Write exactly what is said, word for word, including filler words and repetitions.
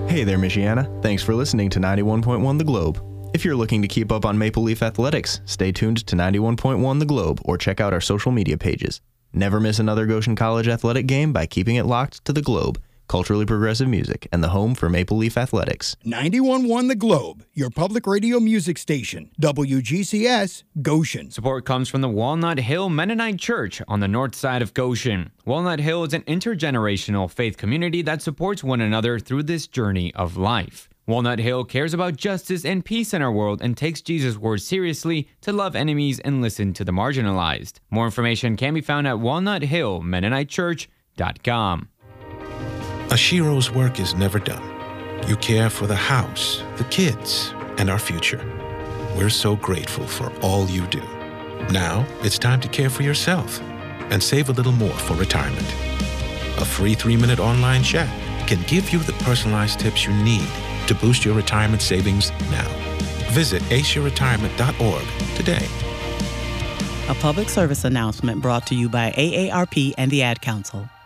Hey there, Michiana. Thanks for listening to ninety-one point one The Globe. If you're looking to keep up on Maple Leaf athletics, stay tuned to ninety-one point one The Globe or check out our social media pages. Never miss another Goshen College athletic game by keeping it locked to The Globe, culturally progressive music, and the home for Maple Leaf athletics. ninety-one point one The Globe, your public radio music station. W G C S, Goshen. Support comes from the Walnut Hill Mennonite Church on the north side of Goshen. Walnut Hill is an intergenerational faith community that supports one another through this journey of life. Walnut Hill cares about justice and peace in our world and takes Jesus' words seriously to love enemies and listen to the marginalized. More information can be found at walnut hill mennonite church dot com. Ashiro's work is never done. You care for the house, the kids, and our future. We're so grateful for all you do. Now it's time to care for yourself and save a little more for retirement. A free three-minute online chat can give you the personalized tips you need to boost your retirement savings now. Visit ace your retirement dot org today. A public service announcement brought to you by A A R P and the Ad Council.